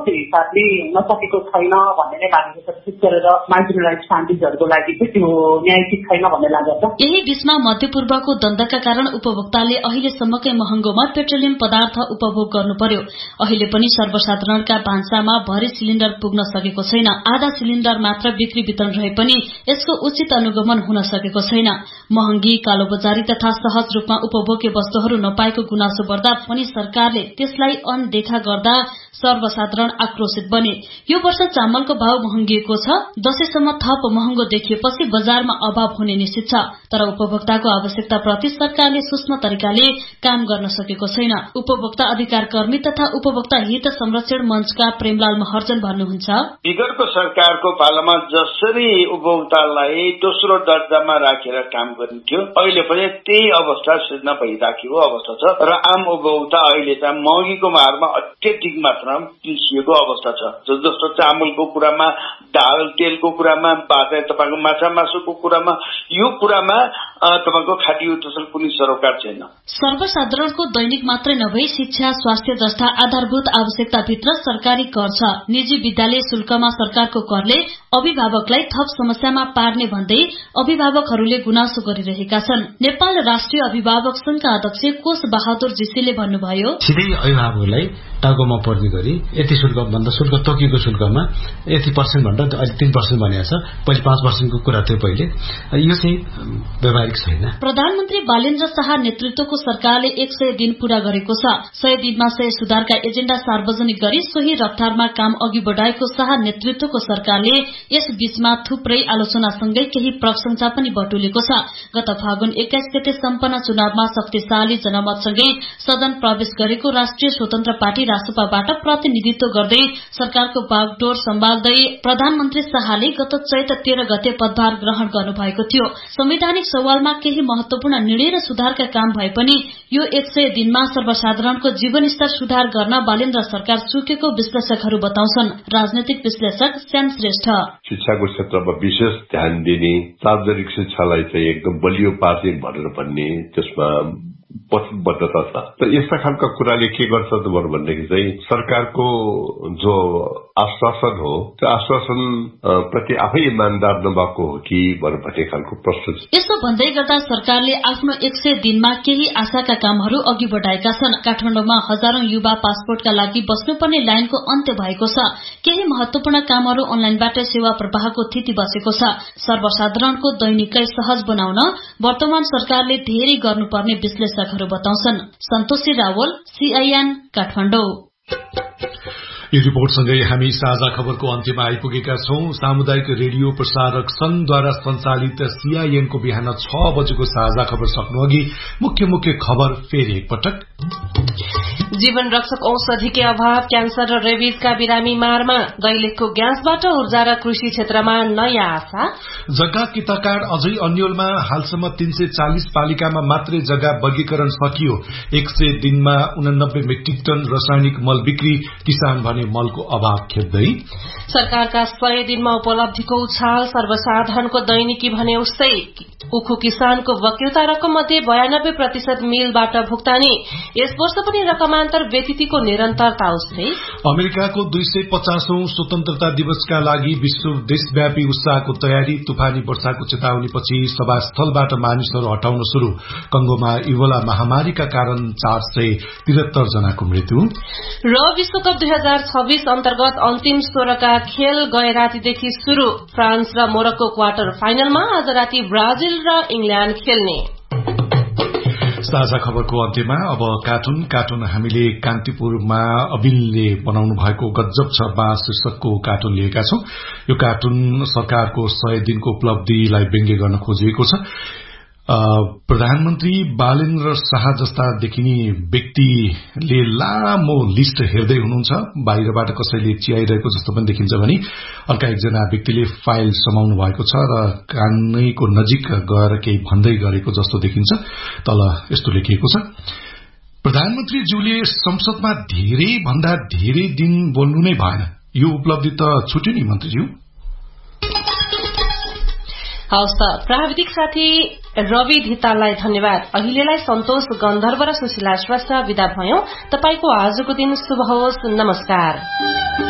त्यो हिसाबले नसकेको छैन भन्ने नै लागेको छ। विशेष गरेर मार्जिनलाइज फ्यामिलिजहरूको लागि चाहिँ त्यो न्यायिक छैन भन्ने लागेको छ। यही बीचमा मध्यपूर्वको द्वन्द्वका कारण उपभोक्ताले अहिलेसम्मकै महँगोमा पेट्रोलियम पदार्थ उपभोग गर्नु पर्यो। अहिले पनि सर्वसाधारणका भान्सामा भरि सिलिण्डर पुग्न सकेको छैन। आधा सिलिण्डर मात्र बिक्री वितरण रहे पनि यसको उचित अनुगमन हुन सकेको छैन। महँगी, कालोबजारी तथा सहज रूपमा उपभोग्य वस्तुहरू नपाएको गुनासो बढ्दा पनि सरकारले त्यसलाई अनदेखा गर्दा सर्वसाधारण आक्रोशित बने। यो वर्ष चामलको भाव महँगिएको छ। दशैंसम्म थप महँगो देखिएपछि बजारमा अभाव हुने निश्चित छ। तर उपभोक्ताको आवश्यकताप्रति सरकारले सूक्ष्म तरिकाले काम गर्न सकेको छैन। उपभोक्ता अधिकार कर्मी तथा उपभोक्ता हित संरक्षण मञ्चका प्रेमलाल महर्जन भन्नुहुन्छ, विगतको सरकारको पालामा जसरी उपभोक्तालाई दोस्रो दर्जामा राखेर काम गरिन्थ्यो, अहिले पनि त्यही अवस्था सृजना भइराखेको अवस्था छ र आम उपभोक्ता अहिले चाहिँ महँगीको मारमा अत्यधिक मात्रामा पिसिएको अवस्था छ। जस्तो चामलको कुरामा, दाल तेलको कुरामा, तपाईँको माछा मासुको कुरामा, यो कुरामा तपाईँको खाद्य उत्पादन कुनै सरोकार छैन। सर्वसाधारणको दैनिक मात्रै नभई शिक्षा, स्वास्थ्य जस्ता आधारभूत आवश्यकताभित्र सरकारी कर छ। निजी विद्यालय शुल्कमा सरकारको करले अभिभावकलाई थप समस्यामा पार्ने भन्दै अभिभावकहरूले गुनासो गरिरहेका छन्। नेपाल राष्ट्रिय अभिभावक संघका अध्यक्ष कोष बहादुर जीसीले भन्नुभयो, सिधै अभिभावकलाई टाउकोमा पर्ने गरी यति शुल्क भन्दा शुल्क तोकिएको शुल्कमा यति पर्सेन्ट भन्दा अहिले 3% भनेको छ। पहिले 5% को कुरा थियो पहिले। यो चाहिँ व्यवहारिक छैन। प्रधानमन्त्री बालेन्द्र शाह नेतृत्वको सरकारले 100 दिन पूरा गरेको छ। 100 दिनमा 100 सुधारका एजेण्डा सार्वजनिक गरी सोही रफ्तारमा काम अघि बढ़ाएको शाह नेतृत्वको सरकारले यस बीचमा थुप्रै आलोचनासँगै केही प्रशंसा पनि बटुलेको छ। गत फागुन 21 गते सम्पन्न चुनावमा शक्तिशाली जनमतसँगै सदन प्रवेश गरेको राष्ट्रिय स्वतन्त्र पार्टी रासपाबाट प्रतिनिधित्व गर्दै सरकारको बागडोर सम्हाल्दै प्रधानमन्त्री शाहले गत चैत 13 गते पदभार ग्रहण गर्नुभएको थियो। संवैधानिक सवालमा केही महत्वपूर्ण निर्णय र सुधारका काम भए पनि यो 100 दिनमा सर्वसाधारणको जीवनस्तर सुधार गर्न बालेन्द्र सरकार चुकेको विश्लेषकहरू बताउँछन्। राजनैतिक विश्लेषक श्याम श्रेष्ठ, शिक्षाको क्षेत्रमा विशेष ध्यान दिने, सार्वजनिक शिक्षालाई चाहिँ एकदम बलियो पार्ने भनेर भन्ने त्यसमा वचनबद्धता छ। तर यस्ता खालका कुराले के गर्छ त भन्दाखेरि चाहिँ सरकारको जो आश्वासन हो त्यो आश्वासन प्रति आफै इमान्दार नभएको हो कि भन्ने खालको प्रश्न छ। यसो भन्दै गर्दा सरकारले आफ्नो 100 दिनमा केही आशाका कामहरू अघि बढ़ाएका छन्। काठमाडौँमा हजारौं युवा पासपोर्टका लागि बस्नुपर्ने लाइनको अन्त्य भएको छ। केही महत्वपूर्ण कामहरू अनलाइनबाट सेवा प्रवाहको थिति बसेको छ। सर्वसाधारणको दैनिकै सहज बनाउन वर्तमान सरकारले धेरै गर्नुपर्ने विश्लेषकहरू बताउँछन्। सन्तोषी रावल, सीआईएन, काठमाडौँ। यो रिपोर्टसँगै हामी साझा खबरको अन्त्यमा आइपुगेका छौं। सामुदायिक रेडियो प्रसारक संघद्वारा संचालित सीआईएनको बिहान 6 बजेको साझा खबर सक्नु अघि मुख्य मुख्य खबर फेरि एकपटक। जीवन रक्षक औषधिकै अभाव, क्यान्सर र रेबिजका बिरामी मारमा, दैलेखको ग्यासबाट ऊर्जा र कृषि क्षेत्रमा नयाँ आशा। जग्गा किताकाण्ड अझै अन्यलमा, हालसम्म 340 पालिकामा मात्रै जग्गा वर्गीकरण सकियो। 100 दिनमा 89 मेट्रिक टन रासायनिक मल बिक्री, किसान भने मलको अभाव खेप्दै। सरकारका 100 दिनमा उपलब्धिको उछाल, सर्वसाधारणको दैनिकी भने उस्तै। उखु किसानको वकिलता रकम मध्ये 92% मिलबाट भुक्तानी। यस वर्ष पनि रकमान्तर व्यतिथिको निरन्तरता उस्तै। अमेरिकाको 250औं स्वतन्त्रता दिवसका लागि विश्व देशव्यापी उत्साहको तयारी, तुफानी वर्षाको चेतावनीपछि सभास्थलबाट मानिसहरू हटाउन शुरू। कंगोमा इबोला महामारीका कारण 473 जनाको मृत्यु। र विश्वकप 2026 अन्तर्गत अन्तिम 16 खेल गए रातिदेखि शुरू। फ्रान्स र मोरक्को क्वार्टर फाइनलमा आज राति ब्राजिल र इंग्ल्याण्ड खेल्ने। साझा खबरको अन्त्यमा अब कार्टुन हामीले कान्तिपुरमा अबिलले बनाउनु भएको गजब छ बाँस शीर्षकको कार्टुन लिएका छौं। यो कार्टुन सरकारको 100 दिनको उपलब्धिलाई व्यङ्ग्य गर्न खोजिएको छ। प्रधानमन्त्री बालेन्द्र शाह जस्ता देखिने व्यक्तिले लामो लिस्ट हेर्दै हुनुहुन्छ। बाहिरबाट कसैले चियाइरहेको जस्तो पनि देखिन्छ भने अर्का एकजना व्यक्तिले फाइल समाउनु भएको छ र कानैको नजिक गएर केही भन्दै गरेको जस्तो देखिन्छ। तल यस्तो लेखिएको छ, प्रधानमन्त्रीज्यूले संसदमा धेरै भन्दा धेरै दिन बोल्नु नै भएन। यो उपलब्धि त छुट्यो नि मन्त्रीज्यू। हवस् त, प्राविधिक साथी रवि धिताललाई धन्यवाद। अहिलेलाई सन्तोष गन्धर्व र सुशीला श्रेष्ठ विदा भयौं। तपाईको आजको दिन शुभ होस्। नमस्कार।